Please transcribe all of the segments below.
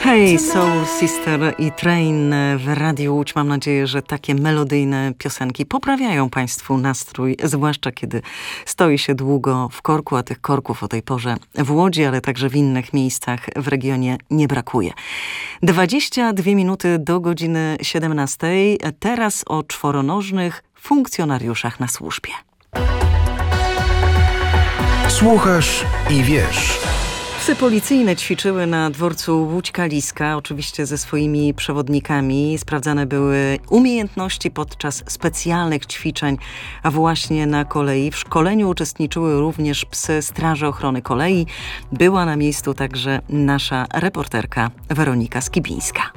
Hej, Soul Sister i Train w Radiu Łódź. Mam nadzieję, że takie melodyjne piosenki poprawiają Państwu nastrój, zwłaszcza kiedy stoi się długo w korku, a tych korków o tej porze w Łodzi, ale także w innych miejscach w regionie nie brakuje. 22 minuty do godziny 17. Teraz o czworonożnych funkcjonariuszach na służbie. Słuchasz i wiesz. Psy policyjne ćwiczyły na dworcu Łódź Kaliska, oczywiście ze swoimi przewodnikami. Sprawdzane były umiejętności podczas specjalnych ćwiczeń, a właśnie na kolei. W szkoleniu uczestniczyły również psy Straży Ochrony Kolei. Była na miejscu także nasza reporterka Weronika Skibińska.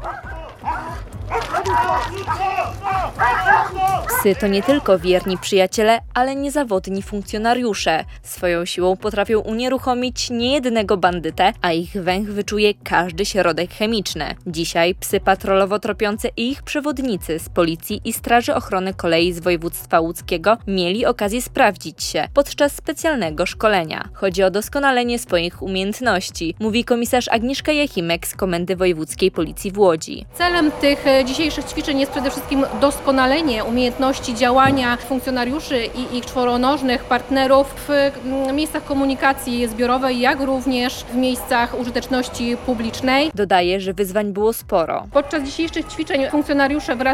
Psy to nie tylko wierni przyjaciele, ale niezawodni funkcjonariusze. Swoją siłą potrafią unieruchomić niejednego bandytę, a ich węch wyczuje każdy środek chemiczny. Dzisiaj psy patrolowo-tropiące i ich przewodnicy z Policji i Straży Ochrony Kolei z województwa łódzkiego mieli okazję sprawdzić się podczas specjalnego szkolenia. Chodzi o doskonalenie swoich umiejętności, mówi komisarz Agnieszka Jachimek z Komendy Wojewódzkiej Policji w Łodzi. Celem tych dzisiejszych ćwiczeń jest przede wszystkim doskonalenie umiejętności działania funkcjonariuszy i ich czworonożnych partnerów w miejscach komunikacji zbiorowej, jak również w miejscach użyteczności publicznej. Dodaje, że wyzwań było sporo. Podczas dzisiejszych ćwiczeń funkcjonariusze wraz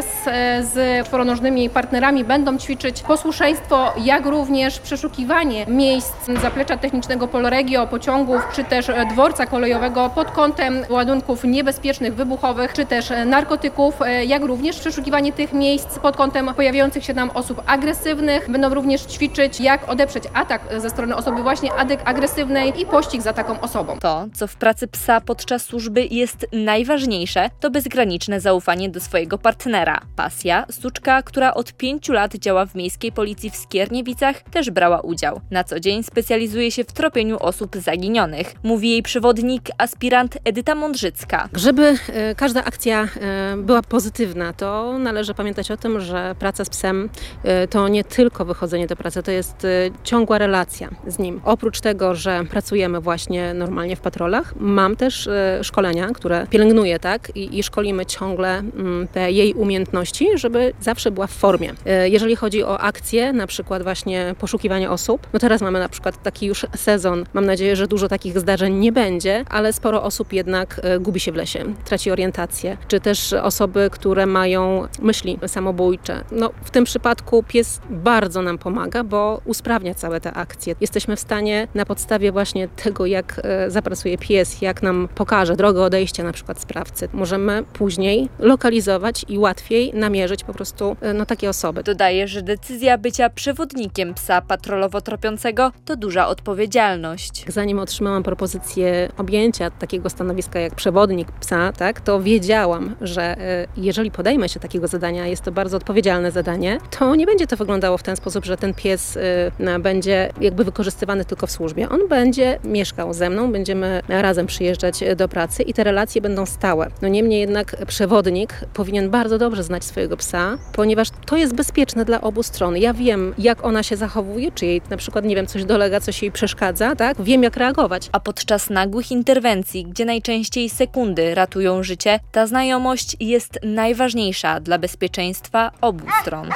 z czworonożnymi partnerami będą ćwiczyć posłuszeństwo, jak również przeszukiwanie miejsc zaplecza technicznego Polregio, pociągów, czy też dworca kolejowego pod kątem ładunków niebezpiecznych, wybuchowych, czy też narkotyków, jak również przeszukiwanie tych miejsc pod kątem pojawiających się tam osób agresywnych. Będą również ćwiczyć, jak odeprzeć atak ze strony osoby właśnie agresywnej i pościg za taką osobą. To, co w pracy psa podczas służby jest najważniejsze, to bezgraniczne zaufanie do swojego partnera. Pasja, suczka, która od 5 lat działa w Miejskiej Policji w Skierniewicach, też brała udział. Na co dzień specjalizuje się w tropieniu osób zaginionych. Mówi jej przewodnik, aspirant Edyta Mądrzycka. Żeby każda akcja była pozytywna, to należy pamiętać o tym, że praca z psem to nie tylko wychodzenie do pracy, to jest ciągła relacja z nim. Oprócz tego, że pracujemy właśnie normalnie w patrolach, mam też szkolenia, które pielęgnuję, tak? I szkolimy ciągle te jej umiejętności, żeby zawsze była w formie. Jeżeli chodzi o akcje, na przykład właśnie poszukiwanie osób, no teraz mamy na przykład taki już sezon, mam nadzieję, że dużo takich zdarzeń nie będzie, ale sporo osób jednak gubi się w lesie, traci orientację, czy też osoby, które mają myśli samobójcze. No, w tym przypadku pies bardzo nam pomaga, bo usprawnia całe te akcje. Jesteśmy w stanie na podstawie właśnie tego, jak zapracuje pies, jak nam pokaże drogę odejścia na przykład sprawcy, możemy później lokalizować i łatwiej namierzyć po prostu takie osoby. Dodaje, że decyzja bycia przewodnikiem psa patrolowo-tropiącego to duża odpowiedzialność. Zanim otrzymałam propozycję objęcia takiego stanowiska jak przewodnik psa, tak, to wiedziałam, że jeżeli podejmę się takiego zadania, jest to bardzo odpowiedzialne zadanie, to nie będzie to wyglądało w ten sposób, że ten pies będzie jakby wykorzystywany tylko w służbie. On będzie mieszkał ze mną, będziemy razem przyjeżdżać do pracy i te relacje będą stałe. No niemniej jednak przewodnik powinien bardzo dobrze znać swojego psa, ponieważ to jest bezpieczne dla obu stron. Ja wiem, jak ona się zachowuje, czy jej na przykład, nie wiem, coś dolega, coś jej przeszkadza, tak? Wiem, jak reagować. A podczas nagłych interwencji, gdzie najczęściej sekundy ratują życie, ta znajomość jest najważniejsza dla bezpieczeństwa obu stron.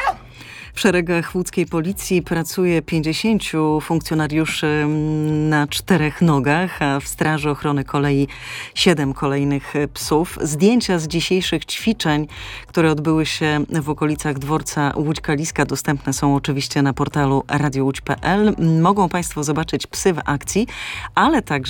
W szeregach łódzkiej policji pracuje 50 funkcjonariuszy na 4 nogach, a w Straży Ochrony Kolei 7 kolejnych psów. Zdjęcia z dzisiejszych ćwiczeń, które odbyły się w okolicach dworca Łódź Kaliska, dostępne są oczywiście na portalu radiołódź.pl. Mogą Państwo zobaczyć psy w akcji, ale także